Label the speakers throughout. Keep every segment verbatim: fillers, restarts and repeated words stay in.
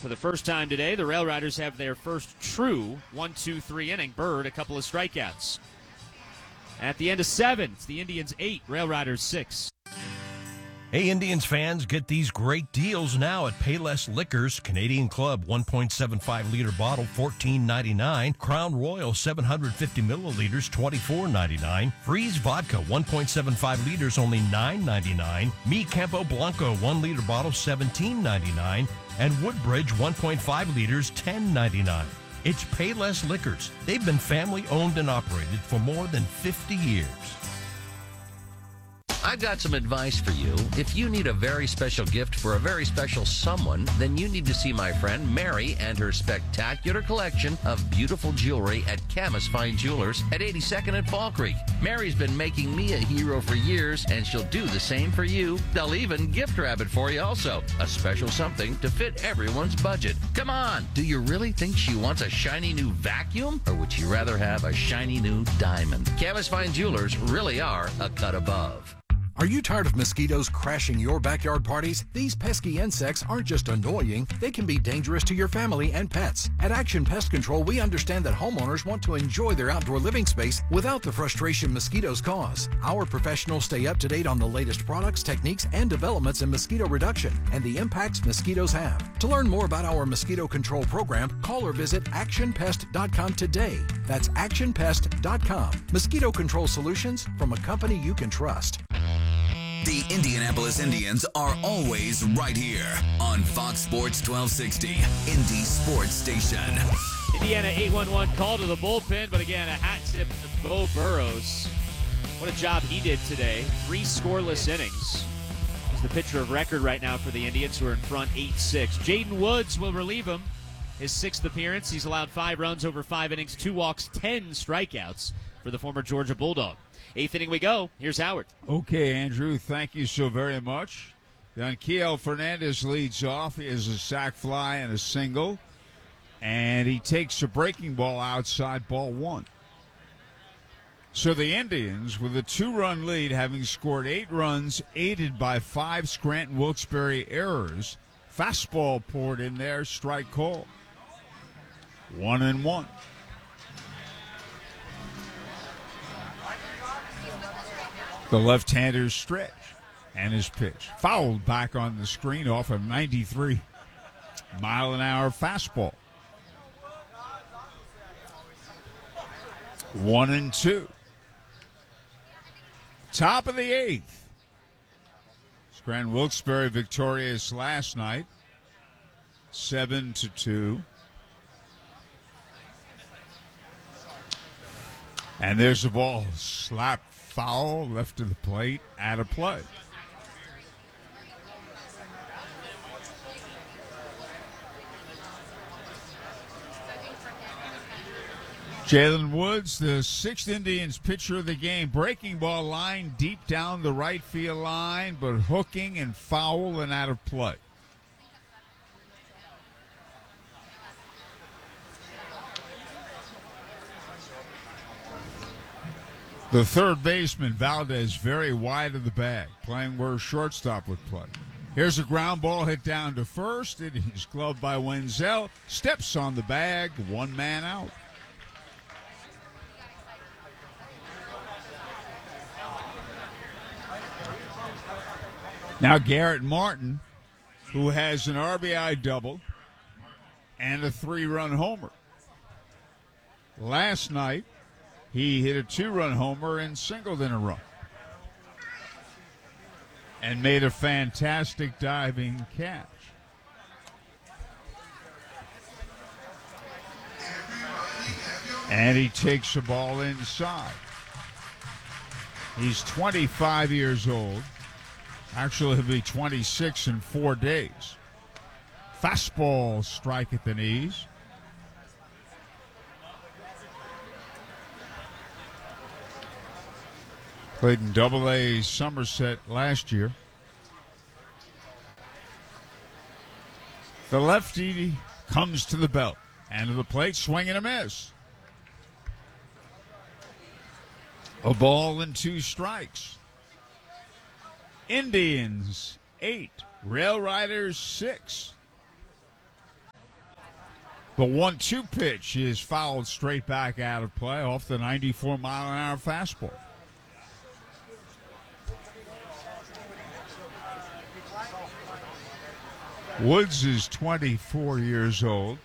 Speaker 1: For the first time today, the Rail Riders have their first true one two three inning. Bird, a couple of strikeouts. At the end of seven, it's the Indians eight, Rail Riders six.
Speaker 2: Hey, Indians fans, get these great deals now at Payless Liquors. Canadian Club one point seven five liter bottle, fourteen ninety-nine. Crown Royal seven hundred fifty milliliters, twenty-four ninety-nine. Freeze Vodka one point seven five liters, only nine ninety-nine. Mi Campo Blanco one liter bottle, seventeen ninety-nine. And Woodbridge one point five liters, ten ninety-nine. It's Payless Liquors. They've been family owned and operated for more than fifty years.
Speaker 3: I've got some advice for you. If you need a very special gift for a very special someone, then you need to see my friend Mary and her spectacular collection of beautiful jewelry at Camus Fine Jewelers at eighty-second and Fall Creek. Mary's been making me a hero for years, and she'll do the same for you. They'll even gift wrap it for you also. A special something to fit everyone's budget. Come on, do you really think she wants a shiny new vacuum? Or would she rather have a shiny new diamond? Camus Fine Jewelers really are a cut above.
Speaker 4: Are you tired of mosquitoes crashing your backyard parties? These pesky insects aren't just annoying, they can be dangerous to your family and pets. At Action Pest Control, we understand that homeowners want to enjoy their outdoor living space without the frustration mosquitoes cause. Our professionals stay up to date on the latest products, techniques, and developments in mosquito reduction and the impacts mosquitoes have. To learn more about our mosquito control program, call or visit action pest dot com today. That's action pest dot com. Mosquito control solutions from a company you can trust.
Speaker 5: The Indianapolis Indians are always right here on Fox Sports twelve sixty, Indy Sports Station.
Speaker 1: Indiana eight one one call to the bullpen, but again, a hat tip to Beau Burrows. What a job he did today. Three scoreless innings. He's the pitcher of record right now for the Indians, who are in front eight six. Jaden Woods will relieve him. His sixth appearance. He's allowed five runs over five innings, two walks, ten strikeouts for the former Georgia Bulldog. Eighth inning we go. Here's Howard.
Speaker 6: Okay, Andrew, thank you so very much. Then Kiel Fernandez leads off. He has a sac fly and a single. And he takes a breaking ball outside, ball one. So the Indians, with a two-run lead, having scored eight runs, aided by five Scranton Wilkes-Barre errors, fastball poured in there, strike call. One and one. The left-hander's stretch and his pitch. Fouled back on the screen off a ninety-three mile an hour fastball. One and two. Top of the eighth. Scranton Wilkes-Barre victorious last night. Seven to two. And there's the ball slapped. Foul, left to the plate, out of play. Jalen Woods, the sixth Indians pitcher of the game. Breaking ball line deep down the right field line, but hooking and foul and out of play. The third baseman, Valdez, very wide of the bag, playing where shortstop would play. Here's a ground ball hit down to first. It is gloved by Wenzel. Steps on the bag, one man out. Now Garrett Martin, who has an R B I double and a three-run homer. Last night, he hit a two-run homer and singled in a run. And made a fantastic diving catch. And he takes the ball inside. He's twenty-five years old. Actually, he'll be twenty-six in four days. Fastball strike at the knees. Played in Double A Somerset last year. The lefty comes to the belt and to the plate, swing and a miss. A ball and two strikes. Indians eight, Rail Riders six. The one two pitch is fouled straight back out of play off the ninety-four mile an hour fastball. Woods is twenty-four years old.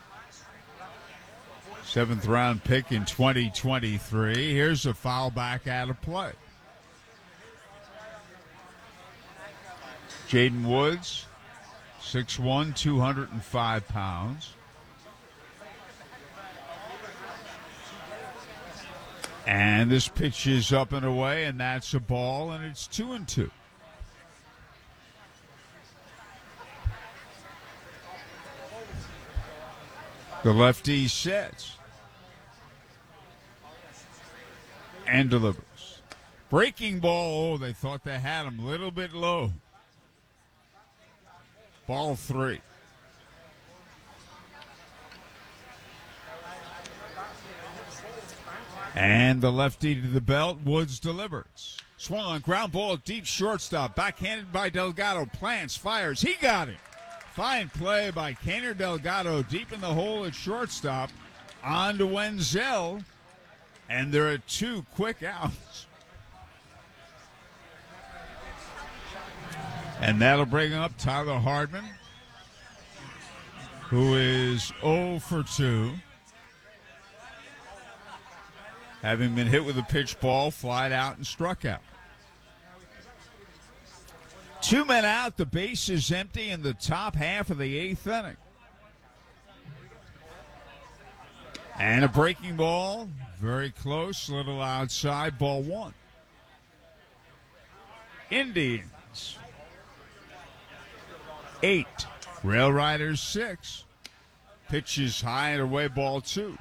Speaker 6: Seventh round pick in twenty twenty-three. Here's a foul back out of play. Jaden Woods, six one, two hundred five pounds. And this pitch is up and away, and that's a ball, and it's two and two. The lefty sets and delivers. Breaking ball. Oh, they thought they had him a little bit low. Ball three. And the lefty to the belt. Woods delivers. Swung on ground ball, deep shortstop. Backhanded by Delgado. Plants, fires. He got it. Fine play by Kaner Delgado deep in the hole at shortstop. On to Wenzel. And there are two quick outs. And that'll bring up Tyler Hardman, who is oh for two. Having been hit with a pitch ball, flied out and struck out. Two men out, the base is empty in the top half of the eighth inning. And a breaking ball, very close, little outside, ball one. Indians, eight. Rail Riders, six. Pitches high and away, ball two.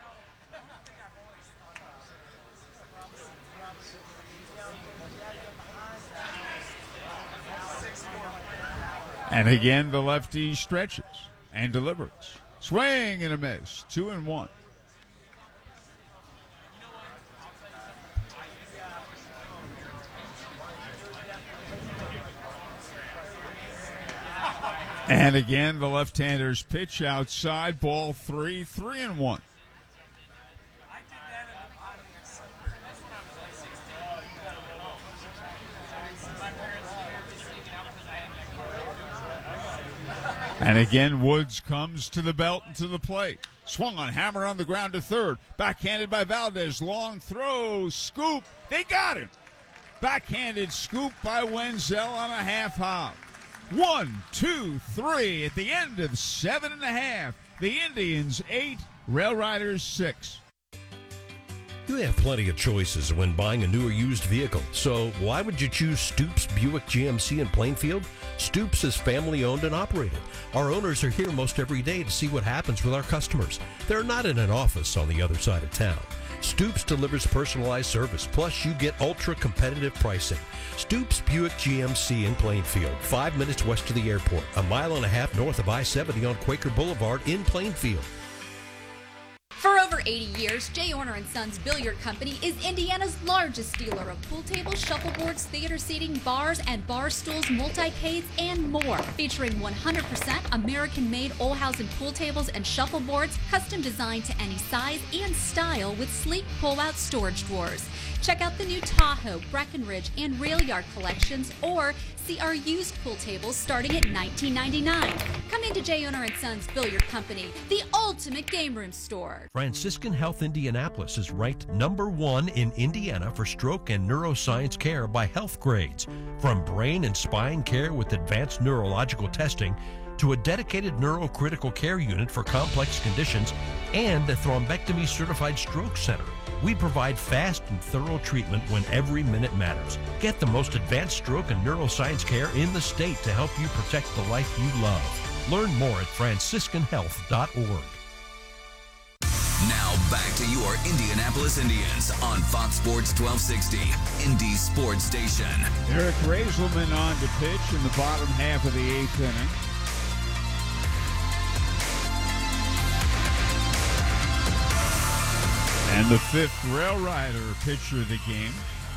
Speaker 6: And again, the lefty stretches and delivers. Swing and a miss. Two and one. And again, the left-hander's pitch outside. Ball three, three and one. And again, Woods comes to the belt and to the plate. Swung on, hammer on the ground to third. Backhanded by Valdez. Long throw, scoop. They got him. Backhanded scoop by Wenzel on a half hop. One, two, three. At the end of seven and a half, the Indians eight, Rail Riders six.
Speaker 2: You have plenty of choices when buying a new or used vehicle, so why would you choose Stoops Buick G M C in Plainfield? Stoops is family owned and operated. Our owners are here most every day to see what happens with our customers. They're not in an office on the other side of town. Stoops delivers personalized service, plus you get ultra competitive pricing. Stoops Buick G M C in Plainfield, five minutes west of the airport, a mile and a half north of I seventy on Quaker Boulevard in Plainfield.
Speaker 7: For over eighty years, Jay Orner and Sons Billiard Company is Indiana's largest dealer of pool tables, shuffleboards, theater seating, bars, and bar stools, multi-cades, and more. Featuring one hundred percent American-made Olhausen pool tables and shuffleboards, custom designed to any size and style with sleek pull-out storage drawers. Check out the new Tahoe, Breckenridge, and Rail Yard collections, or see our used pool tables starting at nineteen ninety-nine. Come into Jay Orner and Sons Billiard Company, the ultimate game room store.
Speaker 2: Franciscan Health Indianapolis is ranked number one in Indiana for stroke and neuroscience care by Health Grades. From brain and spine care with advanced neurological testing to a dedicated neurocritical care unit for complex conditions and a thrombectomy certified stroke center. We provide fast and thorough treatment when every minute matters. Get the most advanced stroke and neuroscience care in the state to help you protect the life you love. Learn more at franciscan health dot org.
Speaker 5: Now back to your Indianapolis Indians on Fox Sports twelve sixty, Indy Sports Station.
Speaker 6: Eric Raiselman on to pitch in the bottom half of the eighth inning. And the fifth Rail Rider pitcher of the game.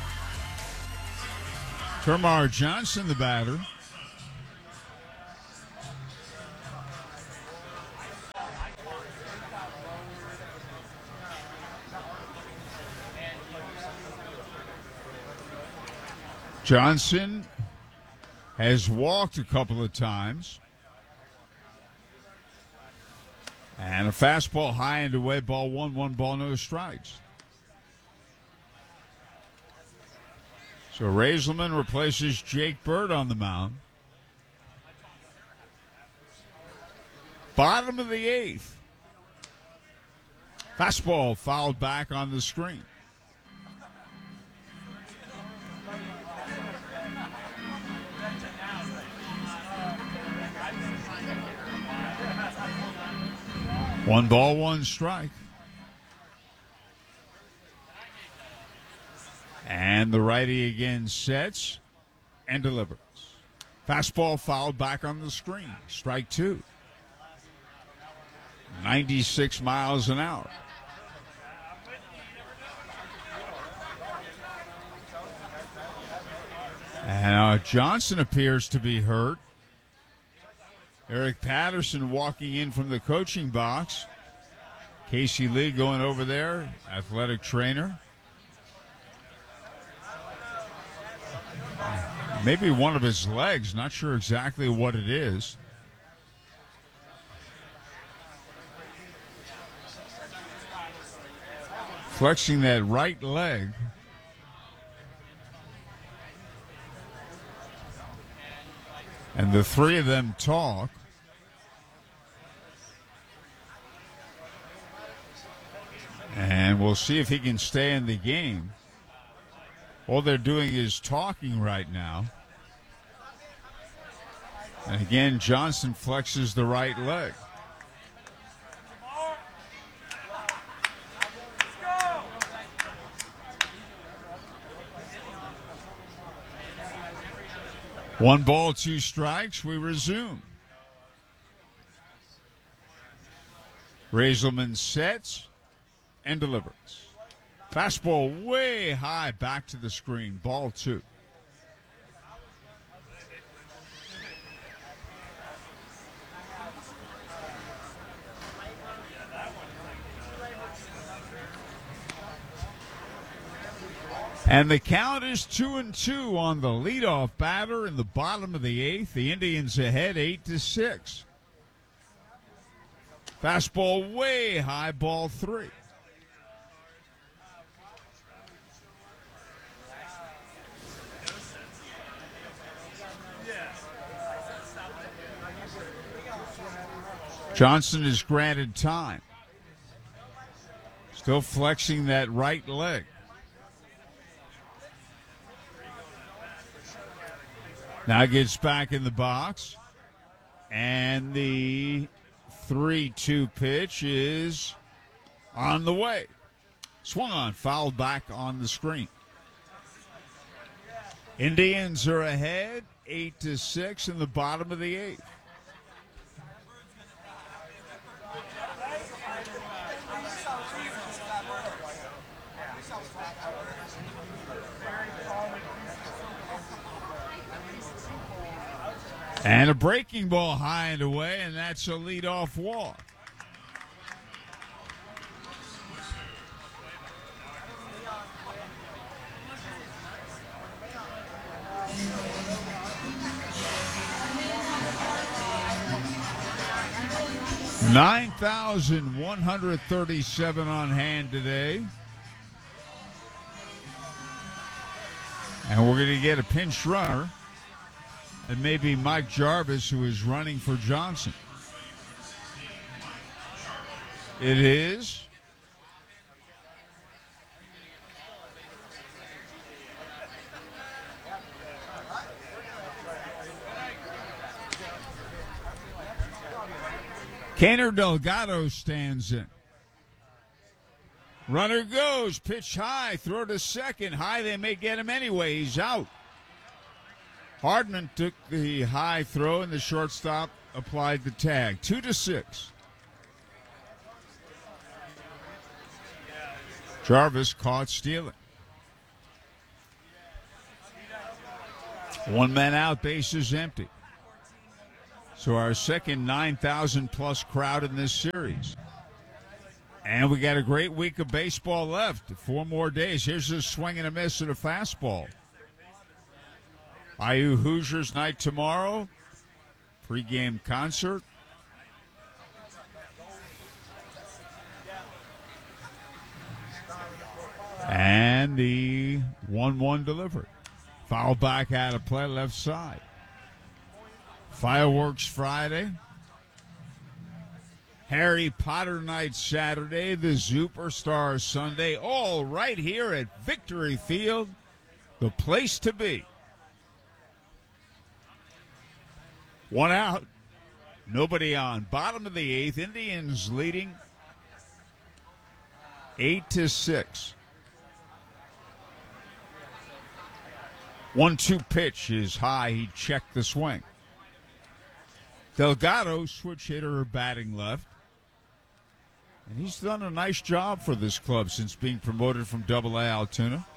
Speaker 6: Termar Johnson, the batter. Johnson has walked a couple of times. And a fastball high and away, ball one, one ball, no strikes. So Raiselman replaces Jake Bird on the mound. Bottom of the eighth. Fastball fouled back on the screen. One ball, one strike. And the righty again sets and delivers. Fastball fouled back on the screen. Strike two. ninety-six miles an hour. And uh, Johnson appears to be hurt. Eric Patterson walking in from the coaching box. Casey Lee going over there, athletic trainer. Maybe one of his legs, not sure exactly what it is. Flexing that right leg. And the three of them talk. And we'll see if he can stay in the game. All they're doing is talking right now. And again, Johnson flexes the right leg. One ball, two strikes. We resume. Raiselman sets and delivers. Fastball way high back to the screen. Ball two. And the count is two and two on the leadoff batter in the bottom of the eighth. The Indians ahead eight to six. Fastball way high, ball three. Johnson is granted time. Still flexing that right leg. Now gets back in the box. And the three two pitch is on the way. Swung on, fouled back on the screen. Indians are ahead, eight to six in the bottom of the eighth. And a breaking ball high and away, and that's a leadoff walk. nine thousand one hundred thirty-seven on hand today. And we're going to get a pinch runner. And maybe Mike Jarvis, who is running for Johnson. It is. Kaner Delgado stands in. Runner goes, pitch high, throw to second. High, they may get him anyway. He's out. Hardman took the high throw, and the shortstop applied the tag. Two to six. Jarvis caught stealing. One man out, bases empty. So our second nine thousand plus crowd in this series. And we got a great week of baseball left. Four more days. Here's a swing and a miss at a fastball. I U Hoosiers night tomorrow. Pre-game concert. And the one one delivery. Foul back out of play, left side. Fireworks Friday. Harry Potter night Saturday. The Superstars Sunday. All right here at Victory Field. The place to be. One out. Nobody on. Bottom of the eighth. Indians leading eight to six. One two pitch is high. He checked the swing. Delgado, switch hitter, batting left. And he's done a nice job for this club since being promoted from Double A Altoona.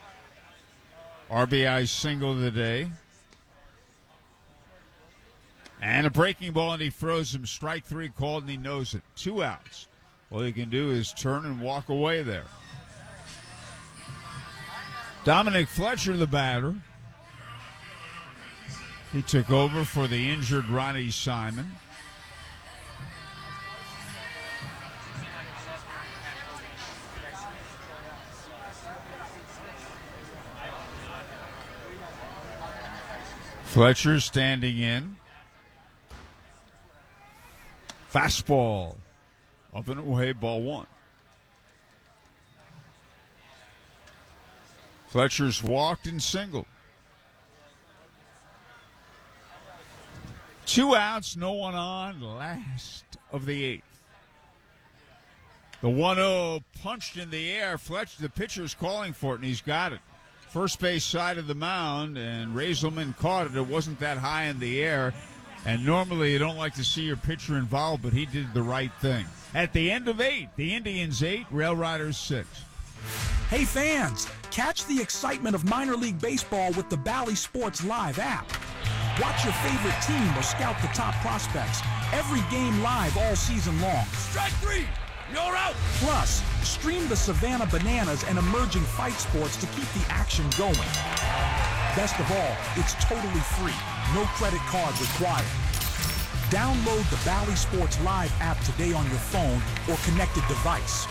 Speaker 6: R B I single of the day. And a breaking ball, and he throws him. Strike three called, and he knows it. Two outs. All he can do is turn and walk away there. Dominic Fletcher, the batter. He took over for the injured Ronnie Simon. Fletcher standing in. Fastball. Up and away, ball one. Fletcher's walked and singled. Two outs, no one on, last of the eighth. The one oh punched in the air. Fletcher, the pitcher's calling for it, and he's got it. First base side of the mound, and Raiselman caught it. It wasn't that high in the air, and normally you don't like to see your pitcher involved, but he did the right thing. At the end of eight, the Indians eight, Rail Riders six.
Speaker 8: Hey fans, catch the excitement of minor league baseball with the Bally Sports Live app. Watch your favorite team or scout the top prospects. Every game live all season long.
Speaker 9: Strike three! You're out!
Speaker 8: Plus, stream the Savannah Bananas and emerging fight sports to keep the action going. Best of all, it's totally free. No credit card required. Download the Bally Sports Live app today on your phone or connected device.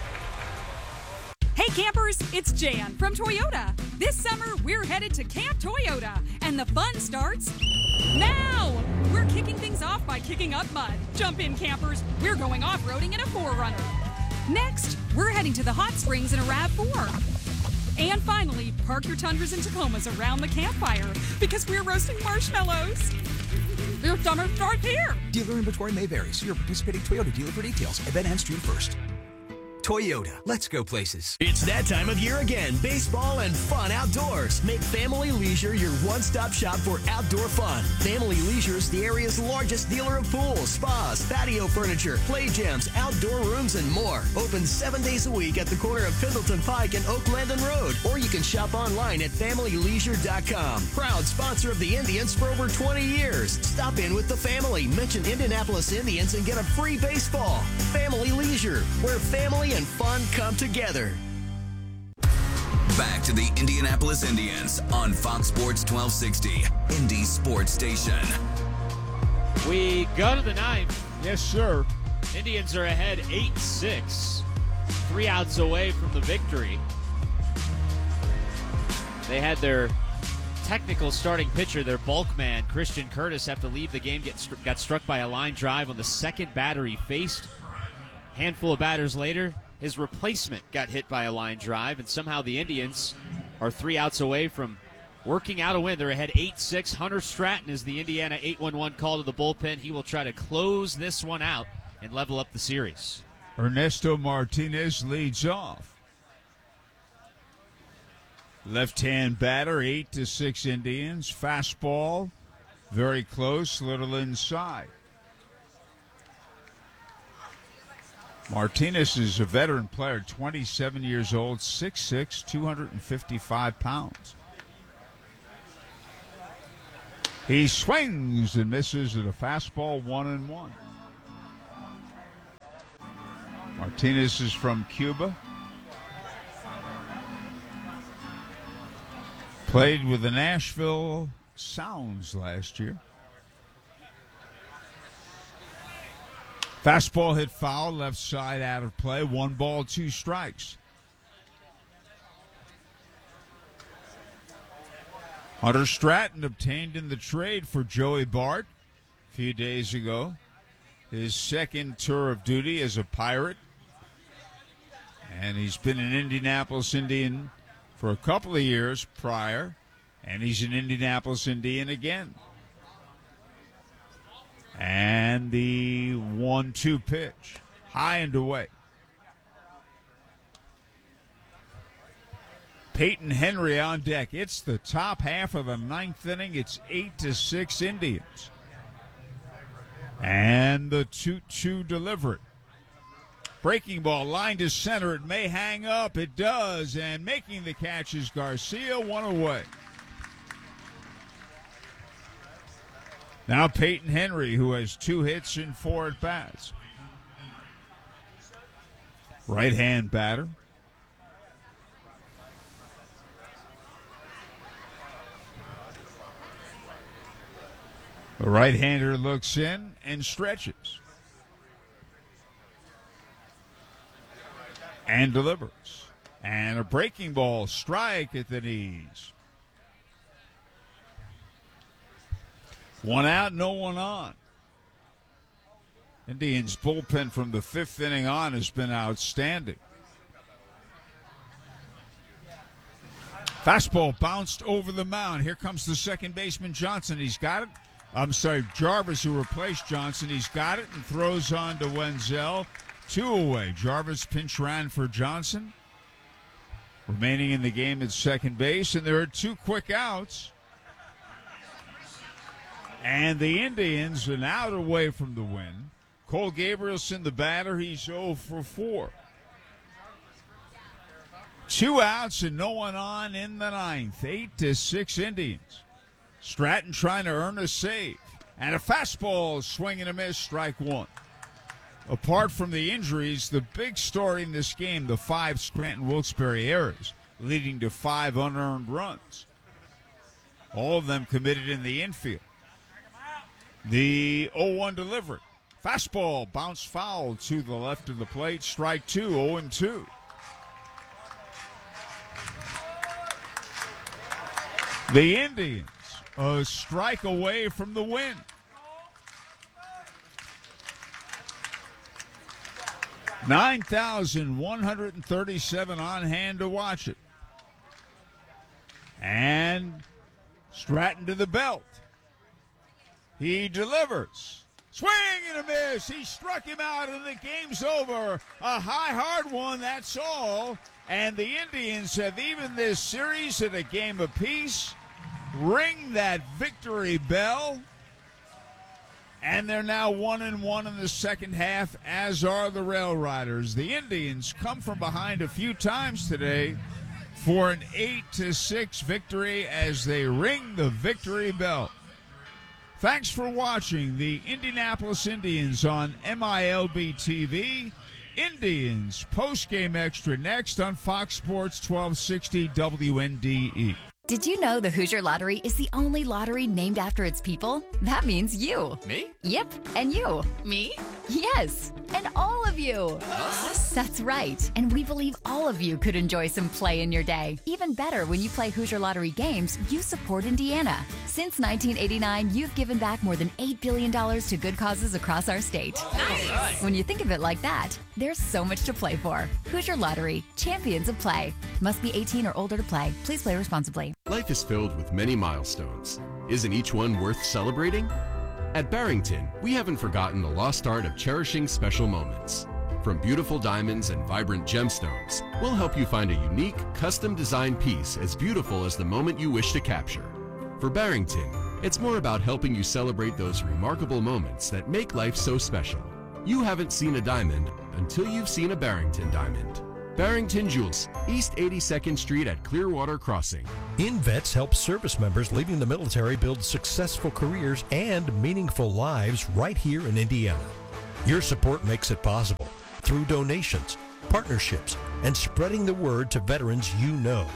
Speaker 10: Hey campers, it's Jan from Toyota. This summer, we're headed to Camp Toyota, and the fun starts now! We're kicking things off by kicking up mud. Jump in, campers. We're going off-roading in a four runner. Next, we're heading to the hot springs in a RAV four. And finally, park your Tundras and Tacomas around the campfire because we're roasting marshmallows. Your summer starts here.
Speaker 11: Dealer inventory may vary. See your participating Toyota dealer for details. Event ends June first. Toyota, let's go places.
Speaker 9: It's that time of year again. Baseball and fun outdoors. Make Family Leisure your one-stop shop for outdoor fun. Family Leisure is the area's largest dealer of pools, spas, patio furniture, play gyms, outdoor rooms, and more. Open seven days a week at the corner of Pendleton Pike and Oak Landon Road. Or you can shop online at family leisure dot com. Proud sponsor of the Indians for over twenty years. Stop in with the family. Mention Indianapolis Indians and get a free baseball. Family Leisure, where family and fun come together.
Speaker 5: Back to the Indianapolis Indians on Fox Sports twelve sixty, Indy Sports Station.
Speaker 1: We go to the ninth.
Speaker 6: Yes, sir.
Speaker 1: Indians are ahead eight six. Three outs away from the victory. They had their technical starting pitcher, their bulk man, Christian Curtis, have to leave the game, get stru- got struck by a line drive on the second batter he faced. Handful of batters later, his replacement got hit by a line drive, and somehow the Indians are three outs away from working out a win. They're ahead eight six. Hunter Stratton is the Indiana eight one one call to the bullpen. He will try to close this one out and level up the series.
Speaker 6: Ernesto Martinez leads off. Left-hand batter, eight to six Indians. Fastball, very close, little inside. Martinez is a veteran player, twenty-seven years old, six six, two hundred fifty-five pounds. He swings and misses at a fastball, one and one. Martinez is from Cuba. Played with the Nashville Sounds last year. Fastball hit foul, left side out of play. One ball, two strikes. Hunter Stratton obtained in the trade for Joey Bart a few days ago. His second tour of duty as a Pirate. And he's been an Indianapolis Indian for a couple of years prior. And he's an Indianapolis Indian again. And the one two pitch. High and away. Peyton Henry on deck. It's the top half of the ninth inning. It's eight to six Indians. And the two two delivery. Breaking ball, line to center. It may hang up. It does. And making the catch is Garcia, one away. Now Peyton Henry, who has two hits and four at-bats. Right-hand batter. The right-hander looks in and stretches. And delivers. And a breaking ball, strike at the knees. One out, no one on. Indians bullpen from the fifth inning on has been outstanding. Fastball bounced over the mound. Here comes the second baseman, Johnson. He's got it. I'm sorry, Jarvis, who replaced Johnson. He's got it and throws on to Wenzel. Two away. Jarvis pinch ran for Johnson. Remaining in the game at second base, and there are two quick outs. And the Indians an out away from the win. Cole Gabrielson, the batter, he's oh for four. Two outs and no one on in the ninth. Eight to six Indians. Stratton trying to earn a save. And a fastball, swing and a miss, strike one. Apart from the injuries, the big story in this game, the five Scranton-Wilkes-Barre errors, leading to five unearned runs. All of them committed in the infield. The oh one delivery. Fastball bounced foul to the left of the plate. Strike two, oh and two. The Indians a strike away from the win. nine thousand one hundred thirty-seven on hand to watch it. And Stratton to the belt. He delivers. Swing and a miss. He struck him out and the game's over. A high, hard one, that's all. And the Indians have evened this series at a game apiece. Ring that victory bell. And they're now one and one in the second half, as are the Rail Riders. The Indians come from behind a few times today for an eight to six victory as they ring the victory bell. Thanks for watching the Indianapolis Indians on M I L B T V. Indians postgame extra next on Fox Sports twelve sixty W N D E.
Speaker 12: Did you know the Hoosier Lottery is the only lottery named after its people? That means you.
Speaker 13: Me?
Speaker 12: Yep, and you.
Speaker 13: Me?
Speaker 12: Yes, and all of you.
Speaker 13: Us?
Speaker 12: That's right, and we believe all of you could enjoy some play in your day. Even better, when you play Hoosier Lottery games, you support Indiana. Since nineteen eighty-nine, you've given back more than eight billion dollars to good causes across our state.
Speaker 13: Nice.
Speaker 12: When you think of it like that, there's so much to play for. Hoosier Lottery, champions of play. Must be eighteen or older to play. Please play responsibly.
Speaker 14: Life is filled with many milestones. Isn't each one worth celebrating? At Barrington, we haven't forgotten the lost art of cherishing special moments. From beautiful diamonds and vibrant gemstones, we'll help you find a unique, custom-designed piece as beautiful as the moment you wish to capture. For Barrington, it's more about helping you celebrate those remarkable moments that make life so special. You haven't seen a diamond until you've seen a Barrington diamond. Barrington Jewels, East eighty-second Street at Clearwater Crossing.
Speaker 2: InVets helps service members leaving the military build successful careers and meaningful lives right here in Indiana. Your support makes it possible through donations, partnerships, and spreading the word to veterans you know.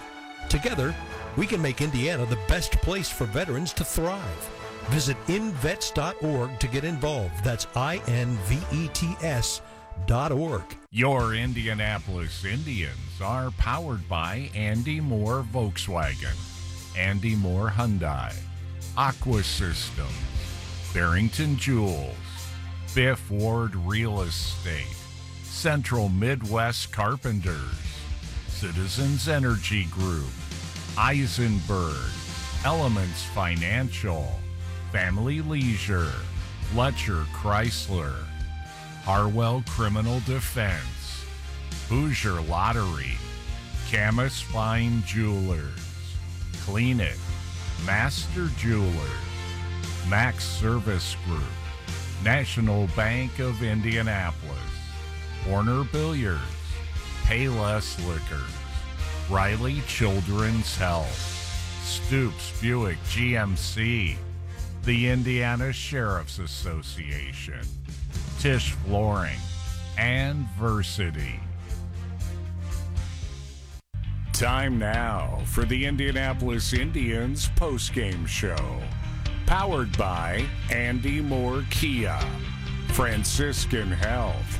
Speaker 2: Together, we can make Indiana the best place for veterans to thrive. Visit invets dot org to get involved. That's I N V E T S dot org.
Speaker 13: Your Indianapolis Indians are powered by Andy Moore Volkswagen, Andy Moore Hyundai, Aqua Systems, Barrington Jewels, Biff Ward Real Estate, Central Midwest Carpenters, Citizens Energy Group, Eisenberg, Elements Financial, Family Leisure, Fletcher Chrysler, Harwell Criminal Defense, Hoosier Lottery, Camus Fine Jewelers, Clean It, Master Jewelers, Max Service Group, National Bank of Indianapolis, Warner Billiards, Payless Liquors, Riley Children's Health, Stoops Buick G M C, the Indiana Sheriff's Association, Tisch Flooring, and Versity. Time now for the Indianapolis Indians postgame show. Powered by Andy Moore Kia, Franciscan Health,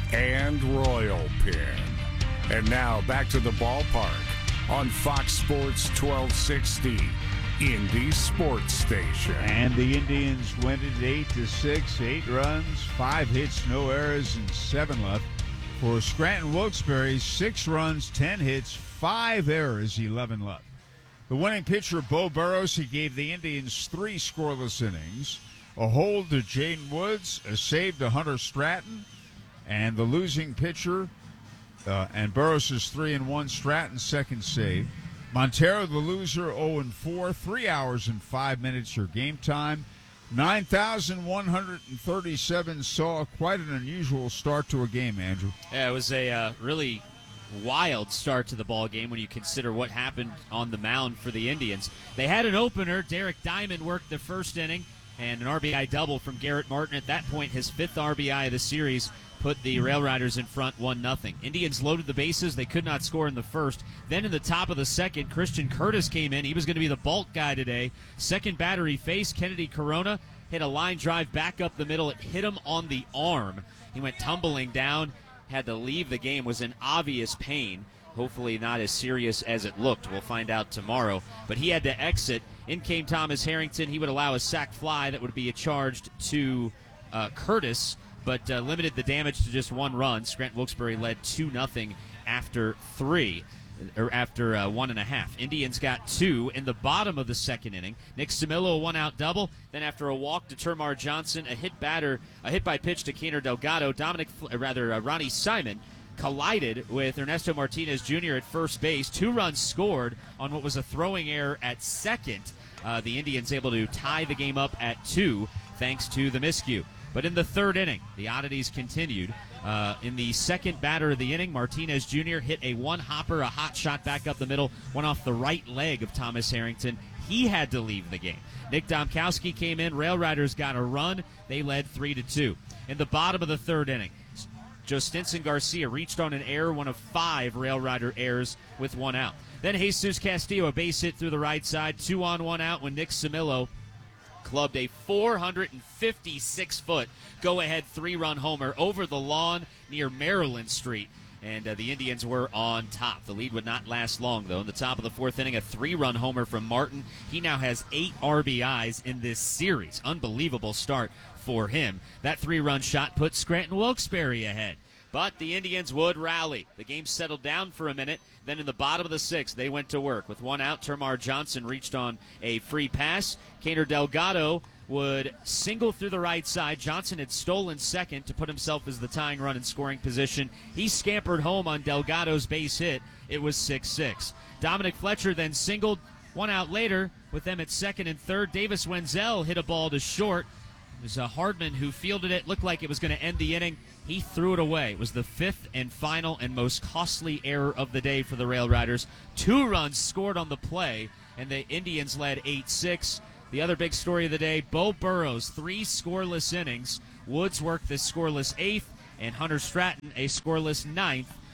Speaker 13: and Royal Pin. And now back to the ballpark on Fox Sports twelve sixty, Indy Sports Station.
Speaker 6: And the Indians win it eight to six, eight runs, five hits, no errors, and seven left. For Scranton Wilkes-Barre, six runs, ten hits, five errors, eleven left. The winning pitcher, Bo Burrows, he gave the Indians three scoreless innings, a hold to Jaden Woods, a save to Hunter Stratton, and the losing pitcher, uh, and Burrows is three and one, Stratton second save. Montero, the loser, oh and four, three hours and five minutes your game time. nine thousand one hundred thirty-seven saw quite an unusual start to a game, Andrew.
Speaker 1: Yeah, it was a uh, really wild start to the ball game when you consider what happened on the mound for the Indians. They had an opener. Derek Diamond worked the first inning, and an R B I double from Garrett Martin. At that point, his fifth R B I of the series put the Rail Riders in front one nothing. Indians loaded the bases. They could not score in the first. Then in the top of the second, Christian Curtis came in. He was going to be the bulk guy today. Second batter he faced, Kennedy Corona, hit a line drive back up the middle. It hit him on the arm. He went tumbling down, had to leave the game, was in obvious pain. Hopefully not as serious as it looked. We'll find out tomorrow. But he had to exit. In came Thomas Harrington. He would allow a sac fly that would be charged to uh, Curtis, but uh, limited the damage to just one run. Scranton Wilkes-Barre led two nothing after three, or after uh, one and a half. Indians got two in the bottom of the second inning. Nick Samillo, a one-out double. Then after a walk to Termar Johnson, a hit batter, a hit by pitch to Kaner Delgado, Dominic, uh, rather uh, Ronnie Simon collided with Ernesto Martinez Junior at first base. Two runs scored on what was a throwing error at second. Uh, the Indians able to tie the game up at two thanks to the miscue. But in the third inning, the oddities continued. Uh, in the second batter of the inning, Martinez Junior hit a one-hopper, a hot shot back up the middle, went off the right leg of Thomas Harrington. He had to leave the game. Nick Domkowski came in. Rail Riders got a run. They led three to two. In the bottom of the third inning, Joe Stinson Garcia reached on an error, one of five Rail Rider errors with one out. Then Jesus Castillo, a base hit through the right side, two on, one out when Nick Samillo clubbed a four hundred fifty-six foot go-ahead three-run homer over the lawn near Maryland Street. And uh, the Indians were on top. The lead would not last long, though. In the top of the fourth inning, a three-run homer from Martin. He now has eight R B Is in this series. Unbelievable start for him. That three-run shot put Scranton Wilkes-Barre ahead. But the Indians would rally. The game settled down for a minute. Then in the bottom of the sixth, they went to work. With one out, Termar Johnson reached on a free pass. Kaner Delgado would single through the right side. Johnson had stolen second to put himself as the tying run in scoring position. He scampered home on Delgado's base hit. It was six six. Dominic Fletcher then singled. One out later, with them at second and third, Davis Wenzel hit a ball to short. It was uh, Hardman who fielded it. Looked like it was going to end the inning. He threw it away. It was the fifth and final and most costly error of the day for the Rail Riders. Two runs scored on the play, and the Indians led eight six. The other big story of the day, Bo Burrows, three scoreless innings. Woods worked the scoreless eighth, and Hunter Stratton a scoreless ninth.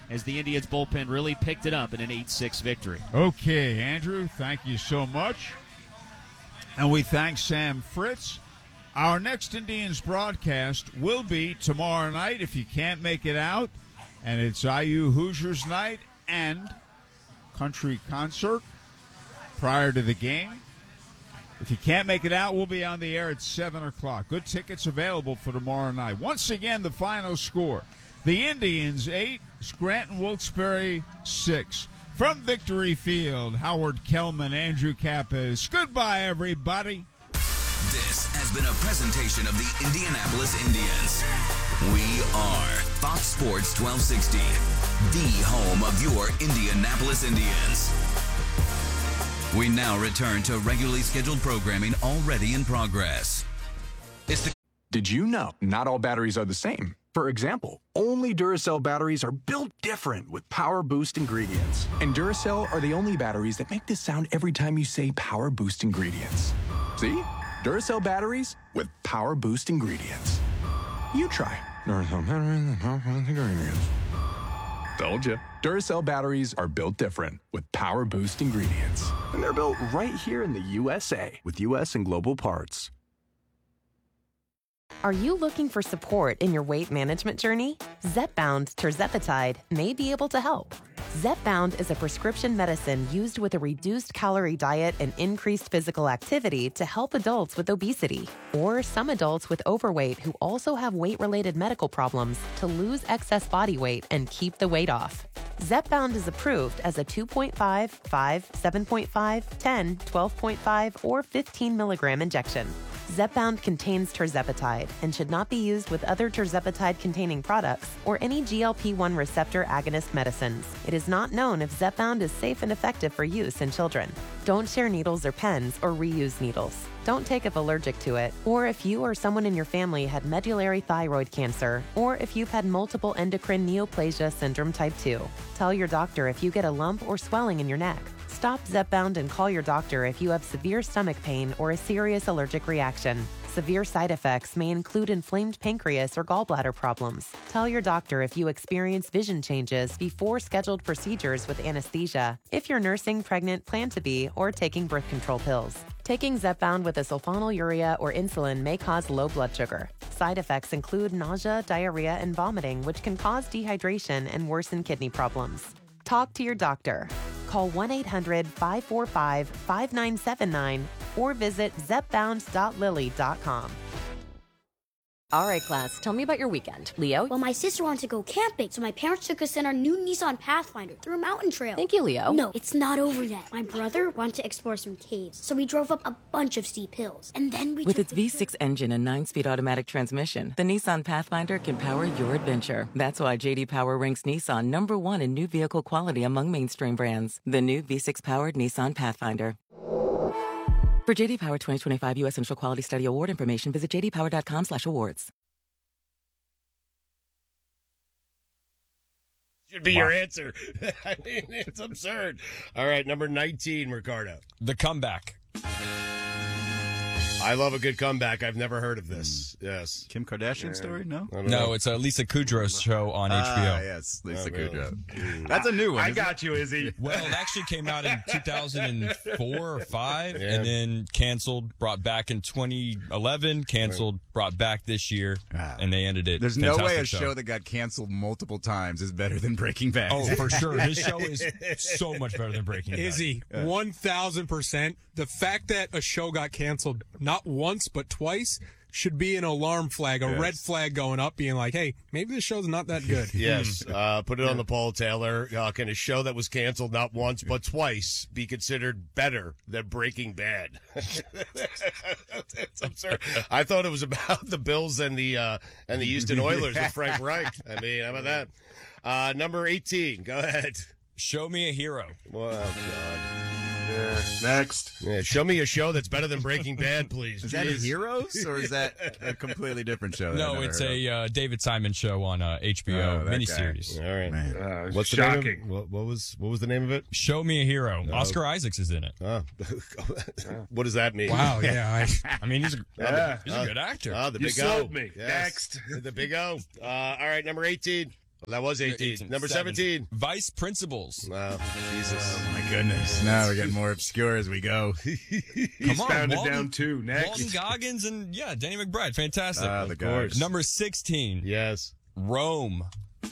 Speaker 1: as the Indians bullpen really picked it up in an eight six victory.
Speaker 6: Okay, Andrew, thank you so much. And we thank Sam Fritz. Our next Indians broadcast will be tomorrow night if you can't make it out. And it's I U Hoosiers night and country concert prior to the game. If you can't make it out, we'll be on the air at seven o'clock. Good tickets available for tomorrow night. Once again, the final score. The Indians eight, Scranton Wilkes-Barre six. From Victory Field, Howard Kellman, Andrew Kappas. Goodbye, everybody.
Speaker 5: This has been a presentation of the Indianapolis Indians. We are Fox Sports twelve sixty, the home of your Indianapolis Indians. We now return to regularly scheduled programming already in progress.
Speaker 11: It's the- Did you know not all batteries are the same? For example, only Duracell batteries are built different with Power Boost ingredients. And Duracell are the only batteries that make this sound every time you say Power Boost ingredients. See? Duracell batteries with Power Boost ingredients. You try. Duracell batteries with Power Boost ingredients. Told you. Duracell batteries are built different with Power Boost ingredients. And they're built right here in the U S A with U S and global parts.
Speaker 15: Are you looking for support in your weight management journey? Zepbound tirzepatide may be able to help. Zepbound is a prescription medicine used with a reduced calorie diet and increased physical activity to help adults with obesity, or some adults with overweight who also have weight-related medical problems to lose excess body weight and keep the weight off. Zepbound is approved as a two point five, five, seven point five, ten, twelve point five, or fifteen milligram injection. Zepbound contains tirzepatide and should not be used with other tirzepatide-containing products or any G L P one receptor agonist medicines. It is not known if Zepbound is safe and effective for use in children. Don't share needles or pens or reuse needles. Don't take if allergic to it, or if you or someone in your family had medullary thyroid cancer, or if you've had multiple endocrine neoplasia syndrome type two. Tell your doctor if you get a lump or swelling in your neck. Stop Zepbound and call your doctor if you have severe stomach pain or a serious allergic reaction. Severe side effects may include inflamed pancreas or gallbladder problems. Tell your doctor if you experience vision changes before scheduled procedures with anesthesia, if you're nursing, pregnant, plan to be, or taking birth control pills. Taking Zepbound with a sulfonylurea or insulin may cause low blood sugar. Side effects include nausea, diarrhea, and vomiting, which can cause dehydration and worsen kidney problems. Talk to your doctor. Call one eight hundred, five four five, five nine seven nine or visit zepbound dot lilly dot com.
Speaker 16: All right, class, tell me about your weekend. Leo?
Speaker 17: Well, my sister wanted to go camping, so my parents took us in our new Nissan Pathfinder through a mountain trail.
Speaker 16: Thank you, Leo.
Speaker 17: No, it's not over yet. My brother wanted to explore some caves, so we drove up a bunch of steep hills. And then we
Speaker 18: With
Speaker 17: took
Speaker 18: its V six engine and nine-speed automatic transmission, the Nissan Pathfinder can power your adventure. That's why J D Power ranks Nissan number one in new vehicle quality among mainstream brands. The new V six-powered Nissan Pathfinder. For J D Power twenty twenty-five U S Initial Quality Study Award information, visit j d power dot com slash awards.
Speaker 19: Should be your answer. I mean, it's absurd. All right, number nineteen, Ricardo.
Speaker 20: The comeback.
Speaker 19: I love a good comeback. I've never heard of this. Mm. Yes.
Speaker 21: Kim Kardashian yeah. story? No?
Speaker 20: No, know. It's a Lisa Kudrow show on
Speaker 21: ah,
Speaker 20: H B O.
Speaker 21: Yes, Lisa
Speaker 19: oh, really?
Speaker 21: Kudrow. That's a new one.
Speaker 19: I got it? you, Izzy.
Speaker 20: Well, it actually came out in two thousand four or five,
Speaker 19: yeah.
Speaker 20: and then canceled, brought back in twenty eleven, canceled, right. brought back this year, ah. and they ended it.
Speaker 21: There's
Speaker 20: Fantastic
Speaker 21: no way a
Speaker 20: show.
Speaker 21: show that got canceled multiple times is better than Breaking Bad.
Speaker 20: Oh, for sure. This show is so much better than Breaking Bad.
Speaker 22: Izzy, yeah. one thousand percent. The fact that a show got canceled not once but twice should be an alarm flag, a yes. red flag going up, being like, hey, maybe the show's not that good.
Speaker 19: Yes. Uh, put it on the poll, Taylor. Uh, can a show that was canceled not once but twice be considered better than Breaking Bad? It's absurd. I thought it was about the Bills and the uh, and the Houston Oilers with Frank Reich. I mean, how about that? Uh, number eighteen. Go ahead.
Speaker 20: Show me a hero.
Speaker 19: Well, God.
Speaker 21: Yeah. Next.
Speaker 19: Yeah, show me a show that's better than Breaking Bad, please.
Speaker 21: Is Jeez. that Heroes, or is that a completely different show?
Speaker 20: No, it's a uh, David Simon show on uh, H B O, oh, miniseries.
Speaker 19: All right.
Speaker 21: Uh,
Speaker 19: What's
Speaker 21: shocking.
Speaker 19: the name of it? What, what was what was the name of it?
Speaker 20: Show Me a Hero. Oh. Oscar Isaacs is in it.
Speaker 19: Oh. What does that mean?
Speaker 22: Wow. Yeah.
Speaker 20: I, I mean, he's a,
Speaker 19: yeah.
Speaker 20: he's a good actor.
Speaker 19: Oh, the
Speaker 21: you
Speaker 19: big
Speaker 21: sold
Speaker 19: O.
Speaker 21: me.
Speaker 19: Yes.
Speaker 21: Next.
Speaker 19: The big O. Uh, all right, number eighteen. That was eighteen.
Speaker 20: eighteen.
Speaker 19: Number
Speaker 20: Seven.
Speaker 19: seventeen.
Speaker 20: Vice principals.
Speaker 19: Wow, Jesus.
Speaker 21: Oh, my goodness. Now we're getting more obscure as we go.
Speaker 20: Come on,
Speaker 21: found it
Speaker 20: Walton,
Speaker 21: down two. Next.
Speaker 20: Walton Goggins and, yeah, Danny McBride. Fantastic.
Speaker 21: Ah, the guys.
Speaker 20: Number sixteen.
Speaker 19: Yes.
Speaker 20: Rome.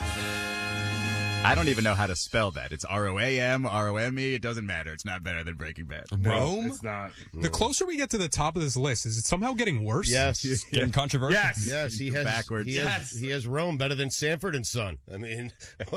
Speaker 21: I don't even know how to spell that. It's R O A M, R O M E. It doesn't matter. It's not better than Breaking Bad.
Speaker 20: Rome?
Speaker 21: It's not.
Speaker 22: The closer we get to the top of this list, is it somehow getting worse?
Speaker 19: Yes.
Speaker 20: Getting controversial.
Speaker 21: Yes.
Speaker 19: Yes, he has
Speaker 21: Backwards.
Speaker 19: He,
Speaker 21: Yes.
Speaker 19: has, he has Rome better than Sanford and Son. I mean,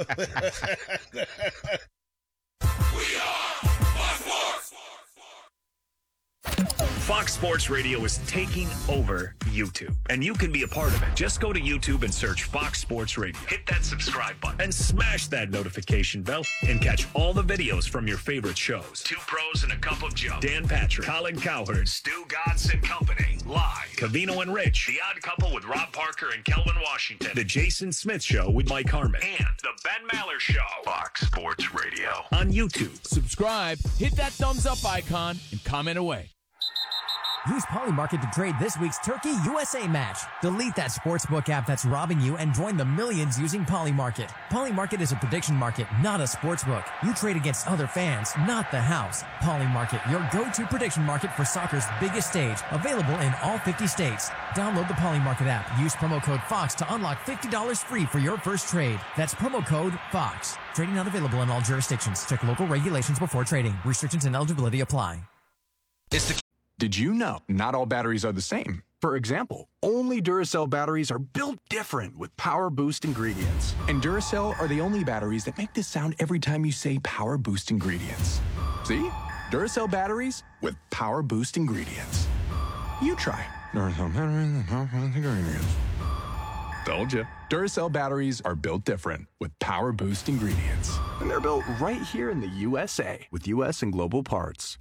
Speaker 3: Fox Sports Radio is taking over YouTube, and you can be a part of it. Just go to YouTube and search Fox Sports Radio. Hit that subscribe button and smash that notification bell and catch all the videos from your favorite shows. Two Pros and a Cup of Joe. Dan Patrick, Colin Cowherd, Stu Godson Company, Live. Cavino and Rich, The Odd Couple with Rob Parker and Kelvin Washington. The Jason Smith Show with Mike Harmon. And The Ben Maller Show. Fox Sports Radio on YouTube.
Speaker 4: Subscribe, hit that thumbs up icon, and comment away.
Speaker 23: Use Polymarket to trade this week's Turkey U S A match. Delete that sportsbook app that's robbing you and join the millions using Polymarket. Polymarket is a prediction market, not a sportsbook. You trade against other fans, not the house. Polymarket, your go-to prediction market for soccer's biggest stage. Available in all fifty states. Download the Polymarket app. Use promo code FOX to unlock fifty dollars free for your first trade. That's promo code FOX. Trading not available in all jurisdictions. Check local regulations before trading. Restrictions and eligibility apply.
Speaker 11: It's the Did you know not all batteries are the same? For example, only Duracell batteries are built different with Power Boost ingredients. And Duracell are the only batteries that make this sound every time you say Power Boost ingredients. See? Duracell batteries with Power Boost ingredients. You try. Duracell batteries with Power Boost ingredients. Told you. Duracell batteries are built different with Power Boost ingredients. And they're built right here in the U S A with U S and global parts.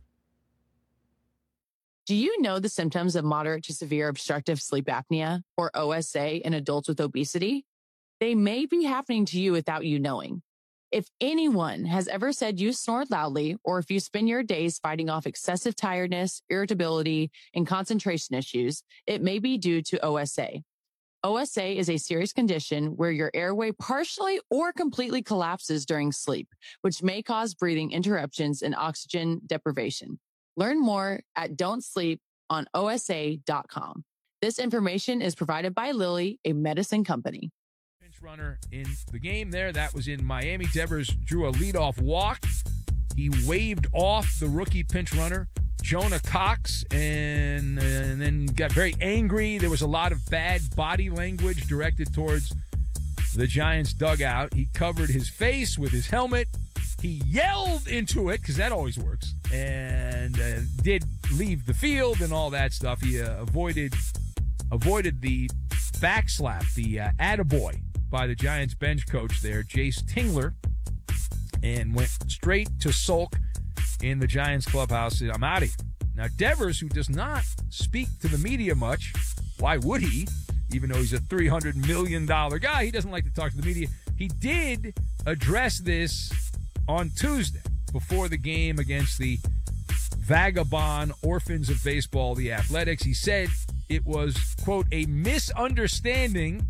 Speaker 24: Do you know the symptoms of moderate to severe obstructive sleep apnea, or O S A, in adults with obesity? They may be happening to you without you knowing. If anyone has ever said you snore loudly, or if you spend your days fighting off excessive tiredness, irritability, and concentration issues, it may be due to O S A. O S A is a serious condition where your airway partially or completely collapses during sleep, which may cause breathing interruptions and oxygen deprivation. Learn more at don't sleep on O S A dot com. This information is provided by Lilly, a medicine company.
Speaker 4: Pinch runner in the game there. That was in Miami. Devers drew a leadoff walk. He waved off the rookie pinch runner, Jonah Cox, and, and then got very angry. There was a lot of bad body language directed towards the Giants dugout. He covered his face with his helmet. He yelled into it, because that always works, and uh, did leave the field and all that stuff. He uh, avoided avoided the backslap, the uh, attaboy by the Giants bench coach there, Jace Tingler, and went straight to sulk in the Giants clubhouse. I'm out of here. Now, Devers, who does not speak to the media much, why would he? Even though he's a three hundred million dollars guy, he doesn't like to talk to the media. He did address this on Tuesday before the game against the vagabond Orphans of Baseball, the Athletics. He said it was, quote, a misunderstanding,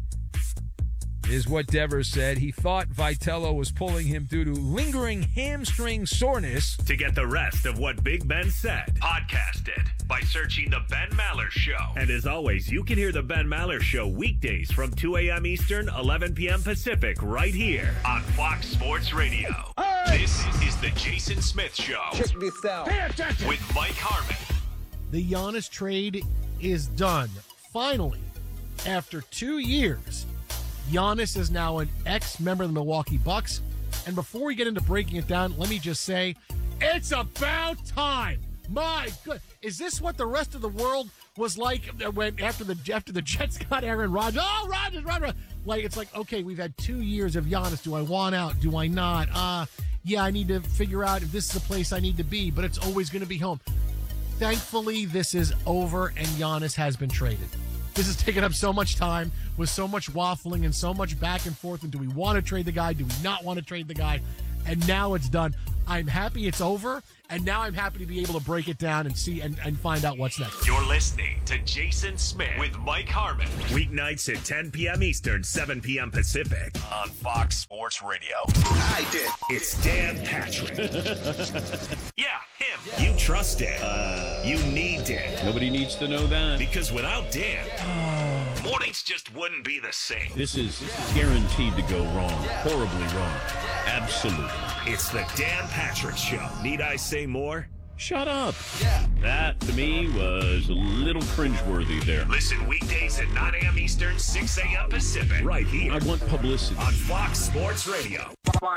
Speaker 4: is what Devers said. He thought Vitello was pulling him due to lingering hamstring soreness.
Speaker 3: To get the rest of what Big Ben said, podcast it by searching The Ben Maller Show. And as always, you can hear The Ben Maller Show weekdays from two a.m. Eastern, eleven p.m. Pacific, right here on Fox Sports Radio. Hey! This is The Jason Smith Show.
Speaker 25: Check this out.
Speaker 3: Pay attention. With Mike Harmon.
Speaker 26: The Giannis trade is done. Finally, after two years, Giannis is now an ex-member of the Milwaukee Bucks. And before we get into breaking it down, let me just say, it's about time. My good, is this what the rest of the world was like when after the after the Jets got Aaron Rodgers? Oh, Rodgers, Rodgers. Like, it's like, okay, we've had two years of Giannis. Do I want out? Do I not? Uh, yeah, I need to figure out if this is the place I need to be, but it's always going to be home. Thankfully, this is over, and Giannis has been traded. This has taken up so much time with so much waffling and so much back and forth. And do we want to trade the guy? Do we not want to trade the guy? And now it's done. I'm happy it's over, and now I'm happy to be able to break it down and see and, and find out what's next.
Speaker 3: You're listening to Jason Smith with Mike Harmon. Weeknights at ten p.m. Eastern, seven p.m. Pacific on Fox Sports Radio. I did. It's Dan Patrick. Yeah, him. You trust Dan. Uh, you need Dan.
Speaker 7: Nobody needs to know that.
Speaker 3: Because without Dan, mornings just wouldn't be the same.
Speaker 7: This is guaranteed to go wrong. Horribly wrong. Absolutely.
Speaker 3: It's the Dan Patrick Show. Need I say more?
Speaker 7: Shut up. That, to me, was a little cringeworthy there.
Speaker 3: Listen weekdays at nine a.m. Eastern, six a.m. Pacific. Right here.
Speaker 7: I want publicity.
Speaker 3: On Fox Sports Radio.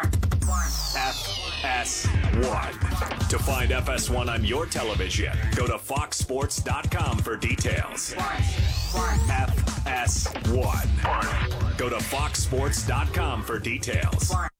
Speaker 3: F S one. To find F S one on your television, go to fox sports dot com for details. F S one. Go to fox sports dot com for details.